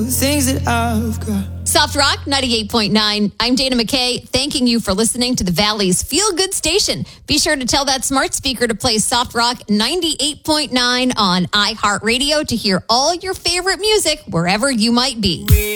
Things that I've got. Soft Rock 98.9. I'm Dana McKay, thanking you for listening to the Valley's Feel Good Station. Be sure to tell that smart speaker to play Soft Rock 98.9 on iHeartRadio to hear all your favorite music wherever you might be.